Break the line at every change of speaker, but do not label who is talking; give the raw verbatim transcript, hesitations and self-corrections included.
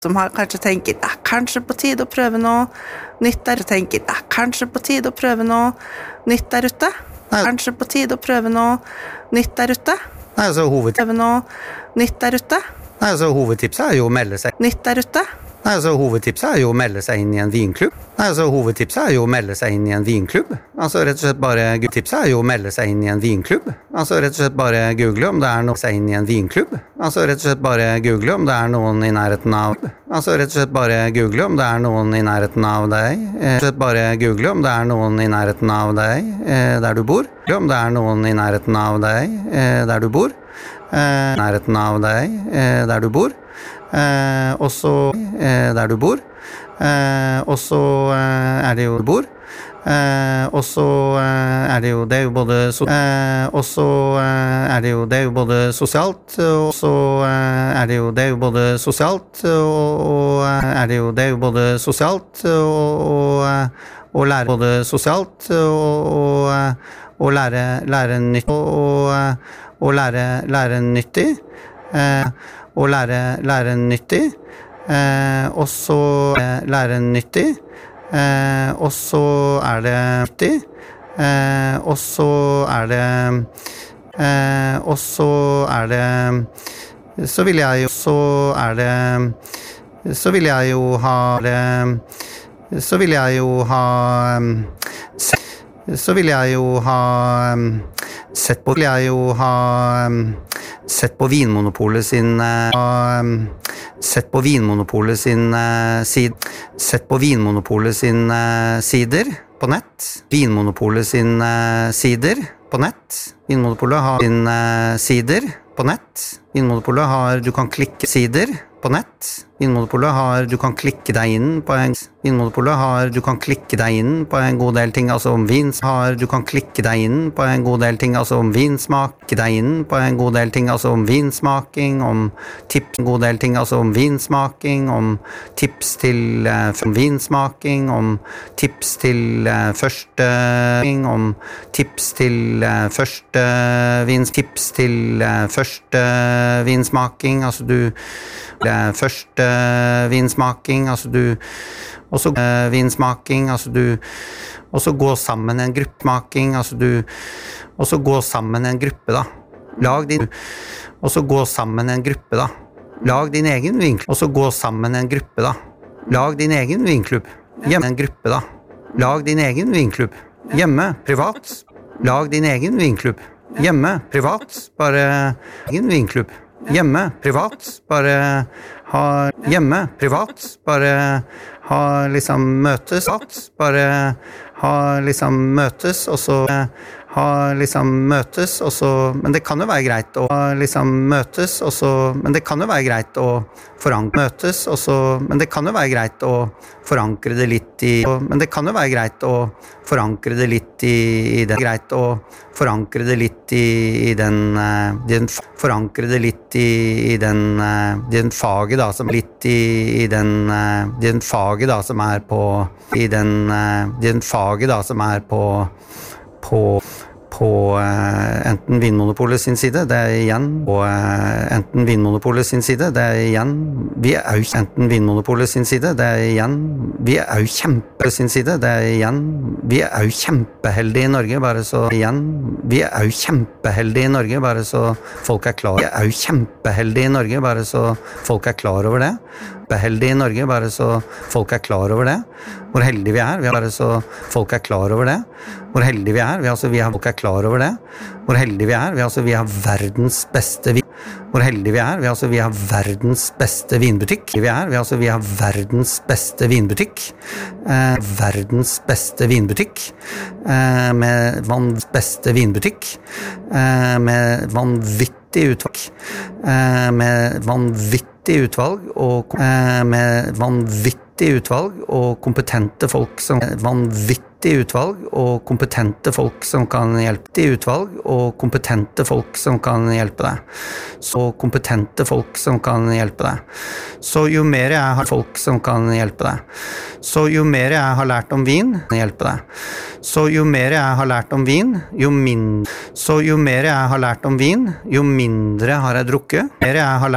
som har kanskje tenker, det er kanskje på tide å prøve noe nytt der, tenker, det er kanskje på tide å prøve noe nytt der ute,
Nei.
kanskje på tide å prøve noe nytt der ute,
Nei, altså, hoved...
prøve noe nytt der ute,
Nei, altså, hovedtipset er jo å melde seg
nytt der ute,
Nei, altså, hovedtipset er jo å melde seg inn i en vinklubb. Nei, altså, hovedtipset er jo å melde seg inn i en vinklubb. Altså, rett og slett bare tipset er jo å melde seg inn i en vinklubb. Altså, rett og slett bare google om det er noe seg inn i en vinklubb. Altså, rett og slett bare google om det er noen i nærheten av. Altså, rett og slett bare google om det er noen i nærheten av deg. Eh, rett og slett bare google om det er noen i nærheten av deg eh, der du bor. Om det er noen i nærheten av deg eh, der du bor. Eh, nærheten av deg eh, der du bor. Eh, også eh, der du bor eh, og så eh, er det jo du bor eh, og så eh, er det jo det er jo både so eh, og så eh, er det jo det er jo både sosialt og så eh, er det jo det er jo både sosialt og, og eh, er det jo det er jo både sosialt og, og, og lære både sosialt og, og, og lære lære nytt og, og lære lære nyttig eh, og lære, lære nyttig, eh, og så eh, lære nyttig, eh, og så er det nyttig, eh, og så er det, eh, og så er det, så vil jeg jo, så er det, så vil jeg jo ha det, så vil jeg jo ha, så vil jeg jo ha, sett på, vil jeg jo ha, sett på Vinmonopolet sin uh, sett på Vinmonopolet sin uh, side sett på Vinmonopolet sin uh, sider på nett Vinmonopolet sin uh, sider på nett Vinmonopolet har sin uh, sider på nett Vinmonopolet har du kan klikke sider på nett Vinmonopolet har du kan klikke deg inn på en Vinmonopolet har du kan klikke deg inn på en god del ting altså om vin har du kan klikke deg inn på en god del ting altså om vinsmak deg inn på en god del ting altså om vinsmaking om tips en god del ting altså om vinsmaking om tips til uh, om vinsmaking om tips til uh, første om tips til uh, første vins tips til uh, første vinsmaking altså du uh, første vinsmaking altså du og så uh, vinsmaking altså du og så gå sammen en gruppemaking altså du og så gå sammen en gruppe da lag din og så gå sammen en gruppe da lag din egen vinklubb og så gå sammen en gruppe da lag din egen vinklubb hjemme en gruppe da lag din egen vinklubb hjemme privat lag din egen vinklubb hjemme privat bare egen vinklubb hjemme privat bare ha hjemme privat bare ha liksom møtes bare ha liksom møtes og så ha liksom møtes og så men det kan jo være greit å liksom møtes og så men det kan jo være greit å forankre møtes og så men det kan jo være greit å forankre det litt i men det kan jo være greit å forankre det litt i, i den greit å forankre det litt i, i den, den forankre det litt i, i den den faget da som litt i, i den den faget da som er på i den den faget da som er på på på uh, enten Vinmonopolet sin side, det er igjen og uh, enten Vinmonopolet sin side, det er igjen vi er jo enten Vinmonopolet sin side, det er igjen vi er jo kjempe sin side, det er igjen vi er jo kjempeheldige i Norge, bare så igjen vi er jo kjempeheldige i Norge, bare så folk er klar vi er jo kjempeheldige i Norge, bare så folk er klar over det kjempeheldige i Norge, bare så folk er klar over det hvor heldige vi er, vi er bare så folk er klar over det hvor heldige vi er, vi, altså, vi har folk er klar over det hvor heldige vi er, vi, altså, vi har verdens beste vin hvor heldige vi er, vi, altså, vi har verdens beste vinbutikk vi er, vi, altså, vi har verdens beste vinbutikk eh, verdens beste vinbutikk eh, med vanns beste vinbutikk eh, med vanvittig utvalg eh, med vanvittig utvalg og eh, med vanvittig utvalg og kompetente folk som vanvittig utvalg og kompetente folk som kan hjelpe til utvalg og kompetente folk som kan hjelpe deg så kompetente folk som kan hjelpe deg så jo mer jeg har folk som kan hjelpe deg så jo mer jeg har lært om vin hjelpe deg så jo mer jeg har lært om vin jo mindre så jo mer jeg har lært om vin jo mindre har jeg drukket mer jeg har lært